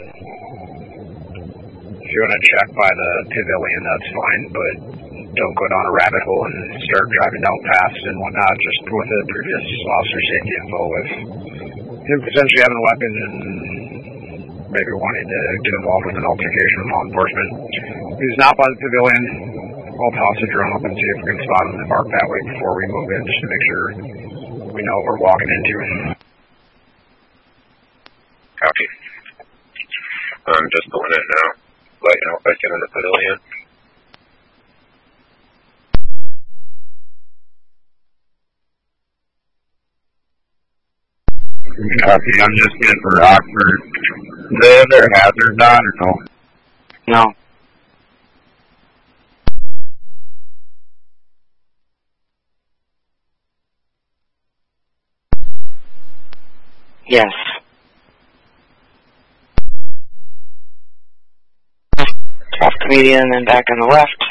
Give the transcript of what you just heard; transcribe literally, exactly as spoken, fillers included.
If you want to check by the pavilion, that's fine, but don't go down a rabbit hole and start driving down fast and whatnot, just with the previous officer safety info with him potentially having a weapon and maybe wanting to get involved with an altercation with law enforcement. If he's not by the pavilion, I'll toss a drone up and see if we can spot him and park that way before we move in, just to make sure we know what we're walking into. Copy. I'm just going in now. Let you know if I get in the pavilion. Copy. I'm just in for Rockford. Is there hazards on or no? No. Yes. Off the median and then back on the left.